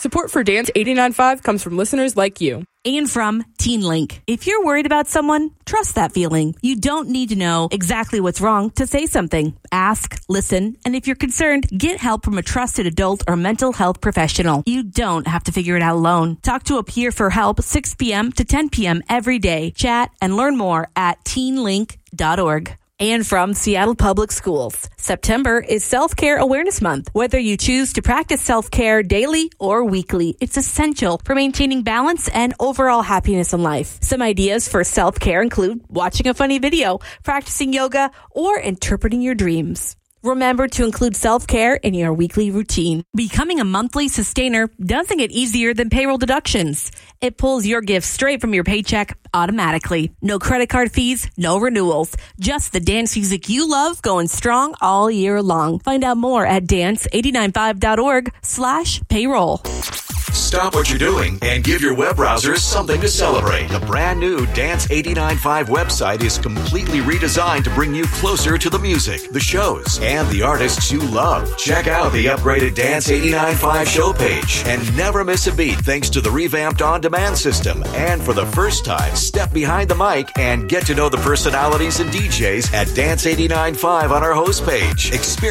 Support for Dance 89.5 comes from listeners like you. And from TeenLink. If you're worried about someone, trust that feeling. You don't need to know exactly what's wrong to say something. Ask, listen, and if you're concerned, get help from a trusted adult or mental health professional. You don't have to figure it out alone. Talk to a peer for help 6 p.m. to 10 p.m. every day. Chat and learn more at teenlink.org. And from Seattle Public Schools, September is Self-Care Awareness Month. Whether you choose to practice self-care daily or weekly, it's essential for maintaining balance and overall happiness in life. Some ideas for self-care include watching a funny video, practicing yoga, or interpreting your dreams. Remember to include self-care in your weekly routine. Becoming a monthly sustainer doesn't get easier than payroll deductions. It pulls your gift straight from your paycheck automatically. No credit card fees, no renewals. Just the dance music you love going strong all year long. Find out more at dance895.org/payroll. Stop what you're doing and give your web browsers something to celebrate. The brand new Dance 89.5 website is completely redesigned to bring you closer to the music, the shows, and the artists you love. Check out the upgraded Dance 89.5 show page and never miss a beat thanks to the revamped on-demand system. And for the first time, step behind the mic and get to know the personalities and DJs at Dance 89.5 on our host page. Experience